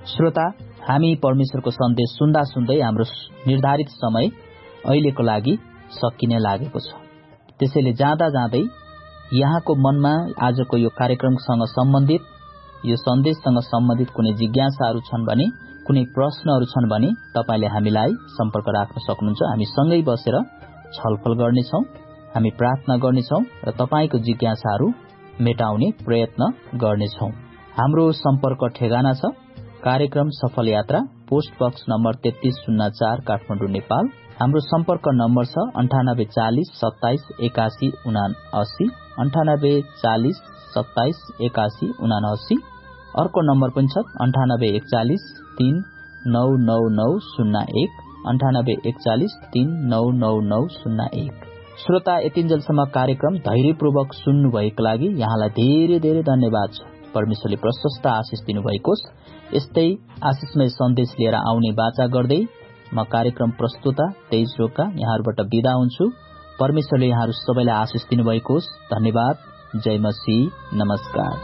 श्रोता, हामी परमेश्वरको सन्देश सुन्दा सुन्दै हाम्रो निर्धारित समय अहिलेको लागि सकिने लागेको छ। त्यसैले जाँदा जाँदै यहाँको मनमा आजको यो कार्यक्रमसँग सम्बन्धित, यो सन्देशसँग सम्बन्धित कुनै जिज्ञासाहरू छन् भने, कुनै प्रश्नहरू छन् भने तपाईले हामीलाई सम्पर्क राख्न सक्नुहुन्छ। हामी सँगै बसेर छलफल गर्नेछौँ, हामी प्रार्थना गर्नेछौँ र तपाईको जिज्ञासाहरू मेटाउने प्रयत्न गर्नेछौँ। हाम्रो सम्पर्क ठेगाना छ कार्यक्रम सफल यात्रा, post box number 3304 Kathmandu, Nepal. हाम्रो सम्पर्क नम्बर छ 98 40 27 81 79, 98 40 27 81 79। अर्को नम्बर पनि छ 98 41 399901, 98 41 399901। श्रोता, यतिन्जेलसम्म कार्यक्रम धैर्यपूर्वक सुन्नुभएको लागि यहाँलाई धेरै धेरै धन्यवाद छ। परमेश्वरले प्रशस्त आशिष दिनुभएकोस्। यस्तै आशिषमय सन्देश लिएर आउने बाचा गर्दै म कार्यक्रम प्रस्तुता तेज रोका यहाँहरुबाट बिदा हुन्छु। परमेश्वरले यहाँहरु सबैलाई आशिष दिनुभएकोस्। धन्यवाद। जय मसीह। नमस्कार।